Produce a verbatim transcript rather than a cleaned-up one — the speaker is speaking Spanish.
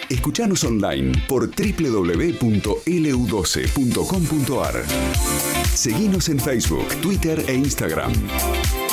Escuchanos online por doble u doble u doble u punto ele u doce punto com punto a r. Seguinos en Facebook, Twitter e Instagram.